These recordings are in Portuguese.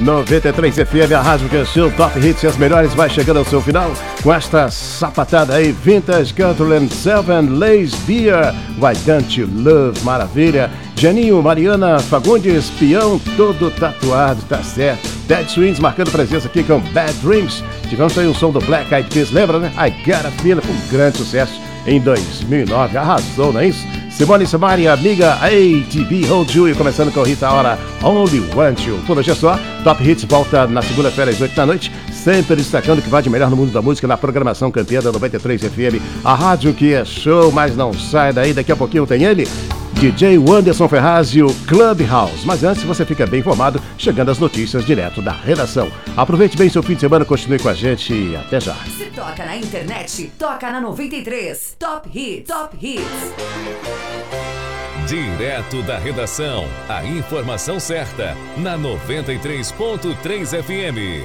93 FM, a rádio que é o Top Hits e as melhores vai chegando ao seu final com esta sapatada aí, Vintage Country 7, Lace Beer, Why Don't You Love, maravilha. Janinho, Mariana Fagundes, peão todo tatuado, tá certo. Dead Swings marcando presença aqui com Bad Dreams. Tivemos aí um som do Black Eyed Peas, lembra, né? I Got a Feeling, foi um grande sucesso em 2009, arrasou, não é isso? Simone Samari, amiga ATB Hold You, e começando com o hit a hora Only Want You. Por hoje é só, Top Hits volta na segunda-feira às 8 da noite, sempre destacando o que vai de melhor no mundo da música na programação campeã da 93 FM, a rádio que é show, mas não sai daí, daqui a pouquinho tem ele, DJ Wanderson Ferraz e o Clubhouse. Mas antes, você fica bem informado, chegando as notícias direto da redação. Aproveite bem seu fim de semana, continue com a gente e até já. Se toca na internet, toca na 93. Top Hits. Top Hits. Direto da redação, a informação certa, na 93.3 FM.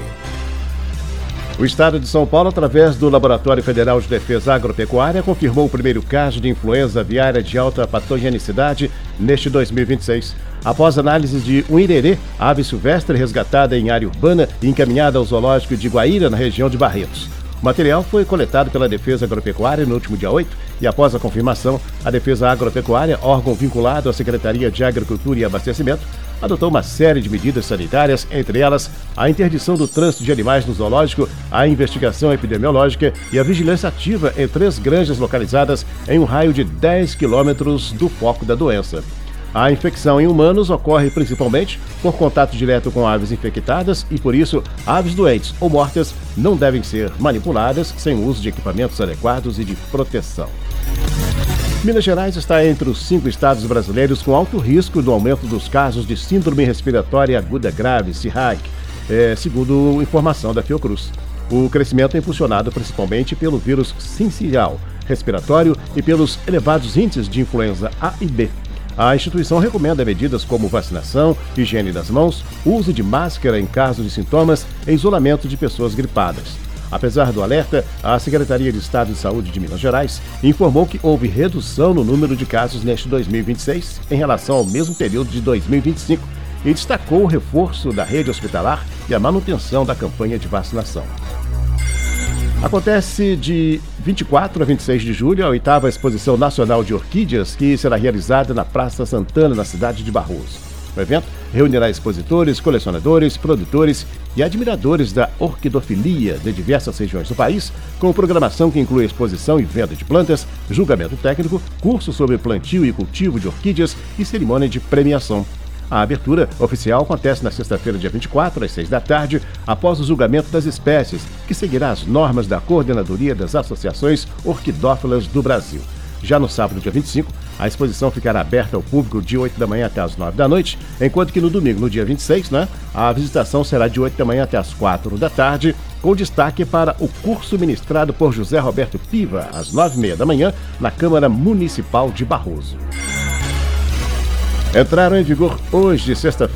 O Estado de São Paulo, através do Laboratório Federal de Defesa Agropecuária, confirmou o primeiro caso de influenza aviária de alta patogenicidade neste 2026. Após análise de um irerê, ave silvestre resgatada em área urbana e encaminhada ao zoológico de Guaíra, na região de Barretos. O material foi coletado pela Defesa Agropecuária no último dia 8 e, após a confirmação, a Defesa Agropecuária, órgão vinculado à Secretaria de Agricultura e Abastecimento, adotou uma série de medidas sanitárias, entre elas a interdição do trânsito de animais no zoológico, a investigação epidemiológica e a vigilância ativa em 3 granjas localizadas em um raio de 10 quilômetros do foco da doença. A infecção em humanos ocorre principalmente por contato direto com aves infectadas e, por isso, aves doentes ou mortas não devem ser manipuladas sem o uso de equipamentos adequados e de proteção. Minas Gerais está entre os 5 estados brasileiros com alto risco do aumento dos casos de síndrome respiratória aguda grave, SIRAG, segundo informação da Fiocruz. O crescimento é impulsionado principalmente pelo vírus sincicial respiratório e pelos elevados índices de influenza A e B. A instituição recomenda medidas como vacinação, higiene das mãos, uso de máscara em caso de sintomas e isolamento de pessoas gripadas. Apesar do alerta, a Secretaria de Estado de Saúde de Minas Gerais informou que houve redução no número de casos neste 2026 em relação ao mesmo período de 2025 e destacou o reforço da rede hospitalar e a manutenção da campanha de vacinação. Acontece de 24 a 26 de julho a 8ª Exposição Nacional de Orquídeas, que será realizada na Praça Santana, na cidade de Barroso. O evento reunirá expositores, colecionadores, produtores e admiradores da orquidofilia de diversas regiões do país, com programação que inclui exposição e venda de plantas, julgamento técnico, curso sobre plantio e cultivo de orquídeas e cerimônia de premiação. A abertura oficial acontece na sexta-feira, dia 24, às 6 da tarde, após o julgamento das espécies, que seguirá as normas da Coordenadoria das Associações Orquidófilas do Brasil. Já no sábado, dia 25, a exposição ficará aberta ao público de 8 da manhã até as 9 da noite, enquanto que no domingo, no dia 26, a visitação será de 8 da manhã até as 4 da tarde, com destaque para o curso ministrado por José Roberto Piva, às 9h30 da manhã, na Câmara Municipal de Barroso. Entraram em vigor hoje, sexta-feira,